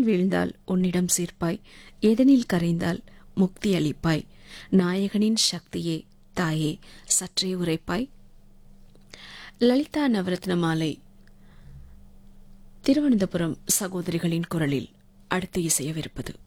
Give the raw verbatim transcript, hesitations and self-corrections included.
எதனில் வீழ்ந்தால் உன்னிடம் சேர்ப்பாய், எதனில் கரைந்தால் முக்தி அளிப்பாய், நாயகனின் சக்தியே தாயே சற்றே உரைப்பாய். லலிதா நவரத்ன மாலை திருவனந்தபுரம் சகோதரிகளின் குரலில் அடுத்து இசையவிருப்பது